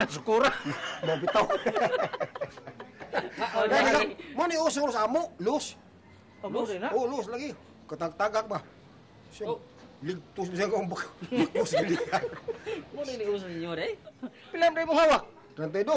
Sukura. Mo bitaw. Dahil mo ni uso sa amo, lus. Abo rin, ha? Oh, lus lagi. Katag-tagak ba? Siya, ligtos siya kung bakos gilihan. Mo rin ni uso ninyo, eh? Pilam rin mong hawak. 32.